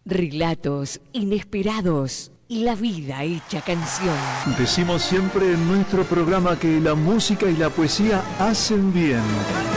Relatos inesperados y la vida hecha canción. Decimos siempre en nuestro programa que la música y la poesía hacen bien.